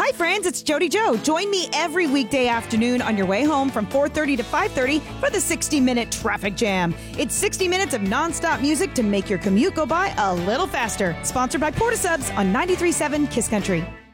Hi, friends. It's Jody Joe. Join me every weekday afternoon on your way home from 4:30 to 5:30 for the 60-minute traffic jam. It's 60 minutes of nonstop music to make your commute go by a little faster. Sponsored by Porta Subs on 93.7 Kiss Country.